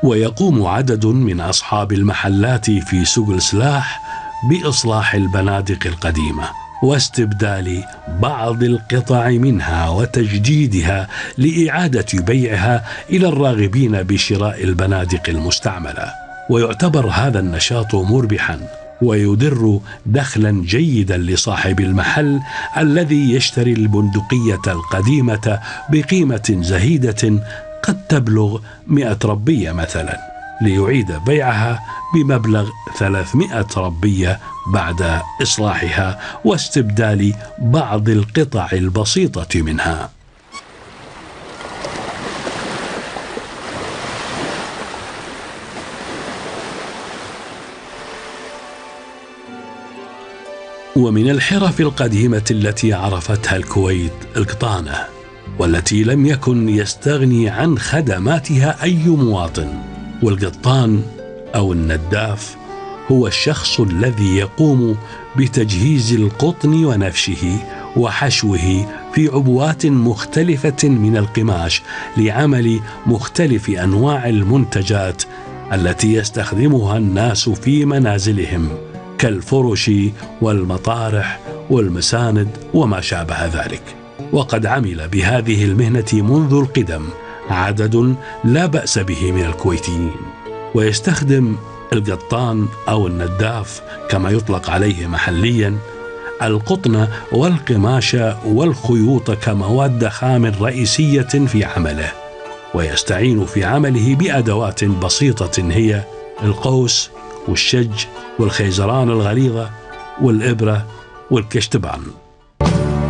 ويقوم عدد من أصحاب المحلات في سوق السلاح بإصلاح البنادق القديمة واستبدال بعض القطع منها وتجديدها لإعادة بيعها إلى الراغبين بشراء البنادق المستعملة. ويعتبر هذا النشاط مربحا ويدر دخلا جيدا لصاحب المحل الذي يشتري البندقية القديمة بقيمة زهيدة قد تبلغ 100 ربية مثلا، ليعيد بيعها بمبلغ 300 ربية بعد إصلاحها واستبدال بعض القطع البسيطة منها. ومن الحرف القديمة التي عرفتها الكويت القطانة، والتي لم يكن يستغني عن خدماتها أي مواطن. والقطان أو النداف هو الشخص الذي يقوم بتجهيز القطن ونفشه وحشوه في عبوات مختلفة من القماش لعمل مختلف أنواع المنتجات التي يستخدمها الناس في منازلهم كالفرش والمطارح والمساند وما شابه ذلك. وقد عمل بهذه المهنة منذ القدم عدد لا بأس به من الكويتيين. ويستخدم القطان أو النداف كما يطلق عليه محليا القطن والقماش والخيوط كمواد خام رئيسية في عمله، ويستعين في عمله بأدوات بسيطة هي القوس والشج والخيزران الغليظة والإبرة والكشتبان.